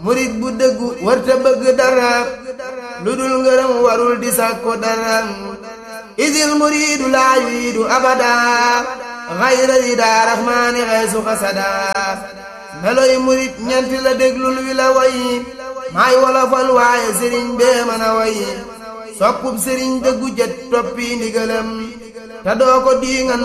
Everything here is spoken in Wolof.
murit bu dëggu warta bëgg dara lu dul ngërëm warul di sàkko dara isil muridu laa yuridu abada xayra rida rahmani xeesu xasada meloy murit ñenti la déglul wi la way maay wolofal waaye sëriñ bee mën a way soppub sëriñ dëggu jët toppi ndigalam te doo ko diinga